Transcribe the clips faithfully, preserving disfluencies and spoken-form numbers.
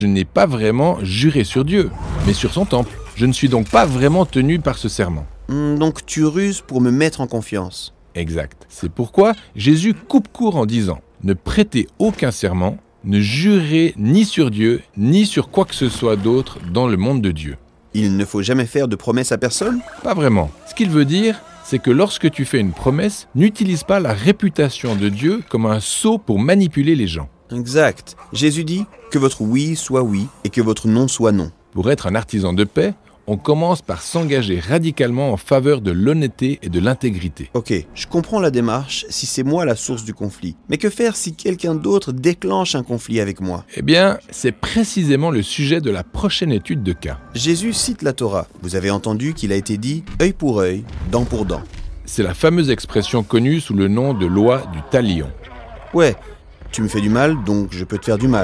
Je n'ai pas vraiment juré sur Dieu, mais sur son temple. Je ne suis donc pas vraiment tenu par ce serment. Hmm, donc tu ruses pour me mettre en confiance. Exact. C'est pourquoi Jésus coupe court en disant « Ne prêtez aucun serment, ne jurez ni sur Dieu, ni sur quoi que ce soit d'autre dans le monde de Dieu. » Il ne faut jamais faire de promesses à personne? Pas vraiment. Ce qu'il veut dire, c'est que lorsque tu fais une promesse, n'utilise pas la réputation de Dieu comme un sceau pour manipuler les gens. Exact. Jésus dit que votre oui soit oui et que votre non soit non. Pour être un artisan de paix, on commence par s'engager radicalement en faveur de l'honnêteté et de l'intégrité. Ok, je comprends la démarche si c'est moi la source du conflit. Mais que faire si quelqu'un d'autre déclenche un conflit avec moi? Eh bien, c'est précisément le sujet de la prochaine étude de cas. Jésus cite la Torah. Vous avez entendu qu'il a été dit « œil pour œil, dent pour dent ». C'est la fameuse expression connue sous le nom de loi du talion. Ouais, tu me fais du mal, donc je peux te faire du mal.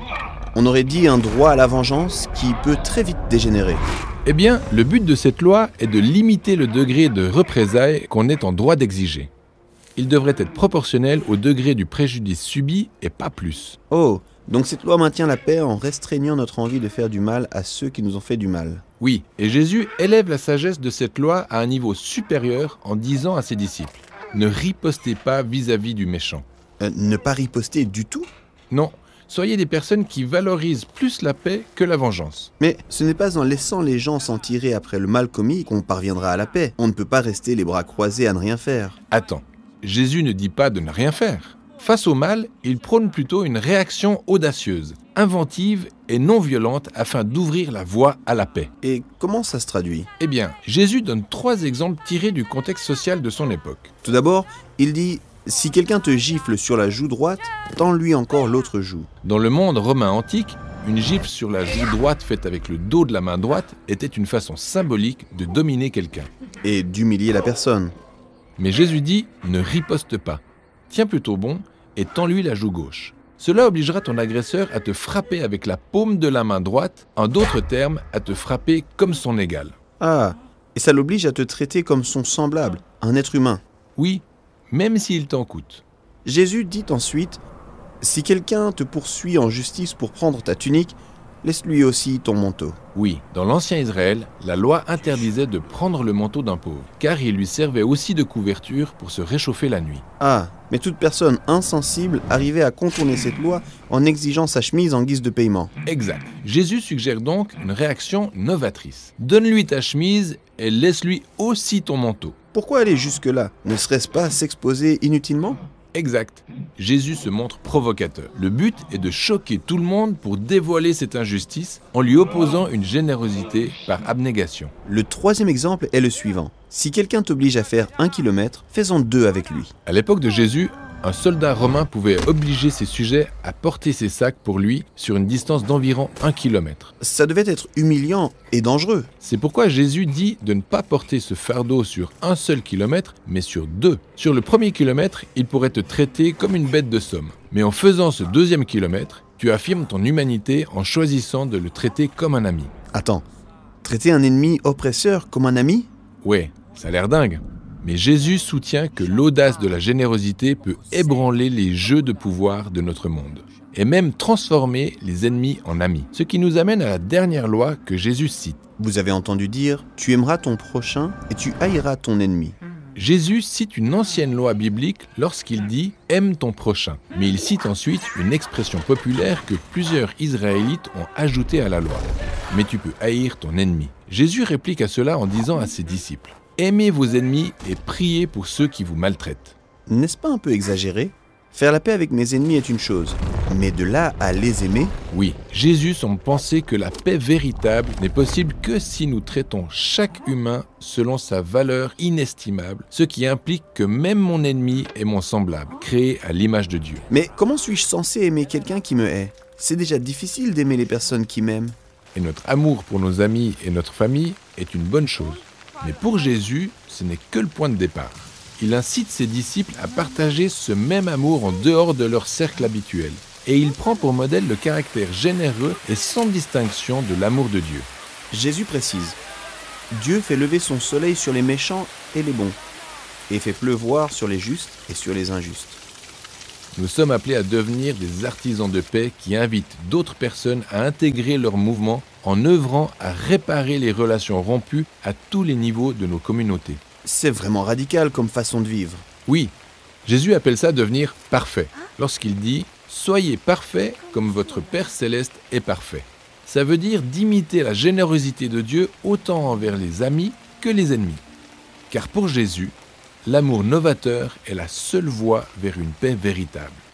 On aurait dit un droit à la vengeance qui peut très vite dégénérer. Eh bien, le but de cette loi est de limiter le degré de représailles qu'on est en droit d'exiger. Il devrait être proportionnel au degré du préjudice subi et pas plus. Oh, donc cette loi maintient la paix en restreignant notre envie de faire du mal à ceux qui nous ont fait du mal. Oui, et Jésus élève la sagesse de cette loi à un niveau supérieur en disant à ses disciples « Ne ripostez pas vis-à-vis du méchant. Euh, ne pas riposter du tout ? Non, soyez des personnes qui valorisent plus la paix que la vengeance. Mais ce n'est pas en laissant les gens s'en tirer après le mal commis qu'on parviendra à la paix. On ne peut pas rester les bras croisés à ne rien faire. Attends, Jésus ne dit pas de ne rien faire. Face au mal, il prône plutôt une réaction audacieuse, inventive et non violente afin d'ouvrir la voie à la paix. Et comment ça se traduit ? Eh bien, Jésus donne trois exemples tirés du contexte social de son époque. Tout d'abord, il dit « Si quelqu'un te gifle sur la joue droite, tends-lui encore l'autre joue. » Dans le monde romain antique, une gifle sur la joue droite faite avec le dos de la main droite était une façon symbolique de dominer quelqu'un. Et d'humilier la personne. Mais Jésus dit « Ne riposte pas. Tiens plutôt bon et tends-lui la joue gauche. Cela obligera ton agresseur à te frapper avec la paume de la main droite, en d'autres termes, à te frapper comme son égal. » Ah, et ça l'oblige à te traiter comme son semblable, un être humain. Oui, même s'il t'en coûte. Jésus dit ensuite « Si quelqu'un te poursuit en justice pour prendre ta tunique, laisse-lui aussi ton manteau. » Oui, dans l'ancien Israël, la loi interdisait de prendre le manteau d'un pauvre, car il lui servait aussi de couverture pour se réchauffer la nuit. Ah, mais toute personne insensible arrivait à contourner cette loi en exigeant sa chemise en guise de paiement. Exact. Jésus suggère donc une réaction novatrice. Donne-lui ta chemise et laisse-lui aussi ton manteau. Pourquoi aller jusque-là ? Ne serait-ce pas s'exposer inutilement ? Exact. Jésus se montre provocateur. Le but est de choquer tout le monde pour dévoiler cette injustice en lui opposant une générosité par abnégation. Le troisième exemple est le suivant. Si quelqu'un t'oblige à faire un kilomètre, fais-en deux avec lui. À l'époque de Jésus, un soldat romain pouvait obliger ses sujets à porter ses sacs pour lui sur une distance d'environ un kilomètre. Ça devait être humiliant et dangereux. C'est pourquoi Jésus dit de ne pas porter ce fardeau sur un seul kilomètre, mais sur deux. Sur le premier kilomètre, il pourrait te traiter comme une bête de somme. Mais en faisant ce deuxième kilomètre, tu affirmes ton humanité en choisissant de le traiter comme un ami. Attends, traiter un ennemi oppresseur comme un ami ? Ouais, ça a l'air dingue. Mais Jésus soutient que l'audace de la générosité peut ébranler les jeux de pouvoir de notre monde et même transformer les ennemis en amis. Ce qui nous amène à la dernière loi que Jésus cite. Vous avez entendu dire « Tu aimeras ton prochain et tu haïras ton ennemi ». Jésus cite une ancienne loi biblique lorsqu'il dit « Aime ton prochain ». Mais il cite ensuite une expression populaire que plusieurs Israélites ont ajoutée à la loi. « Mais tu peux haïr ton ennemi ». Jésus réplique à cela en disant à ses disciples « Aimez vos ennemis et priez pour ceux qui vous maltraitent. » N'est-ce pas un peu exagéré ? Faire la paix avec mes ennemis est une chose, mais de là à les aimer ? Oui, Jésus semble penser que la paix véritable n'est possible que si nous traitons chaque humain selon sa valeur inestimable, ce qui implique que même mon ennemi est mon semblable, créé à l'image de Dieu. Mais comment suis-je censé aimer quelqu'un qui me hait ? C'est déjà difficile d'aimer les personnes qui m'aiment. Et notre amour pour nos amis et notre famille est une bonne chose. Mais pour Jésus, ce n'est que le point de départ. Il incite ses disciples à partager ce même amour en dehors de leur cercle habituel. Et il prend pour modèle le caractère généreux et sans distinction de l'amour de Dieu. Jésus précise « Dieu fait lever son soleil sur les méchants et les bons, et fait pleuvoir sur les justes et sur les injustes. » Nous sommes appelés à devenir des artisans de paix qui invitent d'autres personnes à intégrer leur mouvement en œuvrant à réparer les relations rompues à tous les niveaux de nos communautés. C'est vraiment radical comme façon de vivre. Oui, Jésus appelle ça devenir parfait, lorsqu'il dit « Soyez parfaits comme votre Père céleste est parfait ». Ça veut dire d'imiter la générosité de Dieu autant envers les amis que les ennemis. Car pour Jésus, l'amour novateur est la seule voie vers une paix véritable.